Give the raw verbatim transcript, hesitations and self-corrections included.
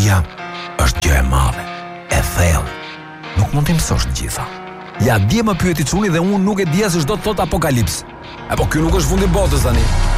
Historia është gjë e madhe, e thellë. Nuk mund t'i mësosh të gjitha. Ja, dje më pyeti çuni dhe unë nuk e dija se ç'do të thot apokalips. Apo ky nuk është fundi i botës tani.